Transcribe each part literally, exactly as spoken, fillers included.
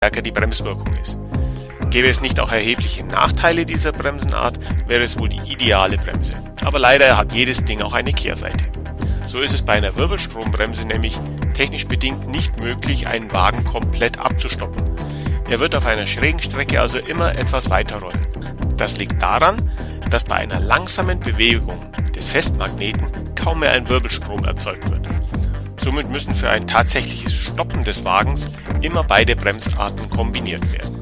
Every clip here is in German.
stärker die Bremswirkung ist. Gäbe es nicht auch erhebliche Nachteile dieser Bremsenart, wäre es wohl die ideale Bremse. Aber leider hat jedes Ding auch eine Kehrseite. So ist es bei einer Wirbelstrombremse nämlich technisch bedingt nicht möglich, einen Wagen komplett abzustoppen. Er wird auf einer schrägen Strecke also immer etwas weiter rollen. Das liegt daran, dass bei einer langsamen Bewegung des Festmagneten kaum mehr ein Wirbelstrom erzeugt wird. Somit müssen für ein tatsächliches Stoppen des Wagens immer beide Bremsarten kombiniert werden.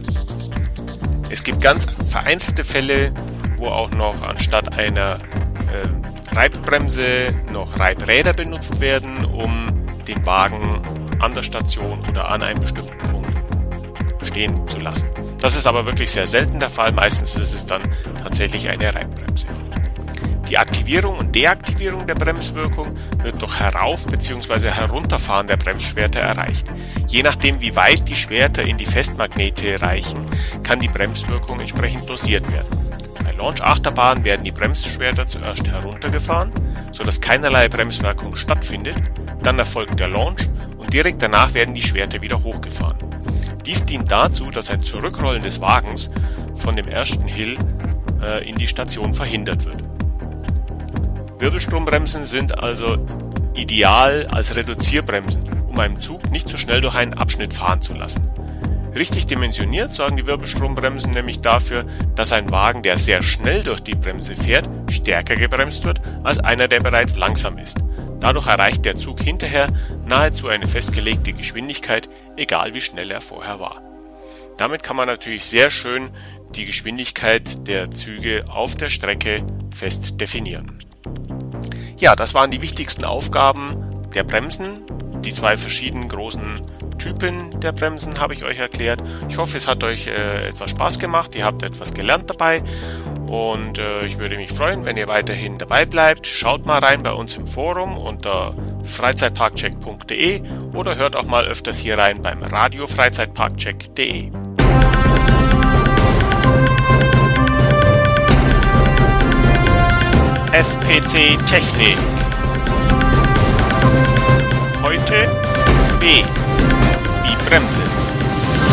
Es gibt ganz vereinzelte Fälle, wo auch noch anstatt einer äh, Reibbremse noch Reibräder benutzt werden, um den Wagen an der Station oder an einem bestimmten Punkt stehen zu lassen. Das ist aber wirklich sehr selten der Fall, meistens ist es dann tatsächlich eine Reibbremse. Die Aktivierung und Deaktivierung der Bremswirkung wird durch Herauf- bzw. Herunterfahren der Bremsschwerter erreicht. Je nachdem, wie weit die Schwerter in die Festmagnete reichen, kann die Bremswirkung entsprechend dosiert werden. Bei Launch-Achterbahnen werden die Bremsschwerter zuerst heruntergefahren, sodass keinerlei Bremswirkung stattfindet, dann erfolgt der Launch und direkt danach werden die Schwerter wieder hochgefahren. Dies dient dazu, dass ein Zurückrollen des Wagens von dem ersten Hill äh, in die Station verhindert wird. Wirbelstrombremsen sind also ideal als Reduzierbremsen, um einen Zug nicht so schnell durch einen Abschnitt fahren zu lassen. Richtig dimensioniert sorgen die Wirbelstrombremsen nämlich dafür, dass ein Wagen, der sehr schnell durch die Bremse fährt, stärker gebremst wird als einer, der bereits langsam ist. Dadurch erreicht der Zug hinterher nahezu eine festgelegte Geschwindigkeit, egal wie schnell er vorher war. Damit kann man natürlich sehr schön die Geschwindigkeit der Züge auf der Strecke fest definieren. Ja, das waren die wichtigsten Aufgaben der Bremsen. Die zwei verschiedenen großen Typen der Bremsen habe ich euch erklärt. Ich hoffe, es hat euch äh, etwas Spaß gemacht. Ihr habt etwas gelernt dabei. Und äh, ich würde mich freuen, wenn ihr weiterhin dabei bleibt. Schaut mal rein bei uns im Forum unter freizeitparkcheck punkt de oder hört auch mal öfters hier rein beim Radio freizeitparkcheck punkt de. F P C Technik. Heute B wie Bremse.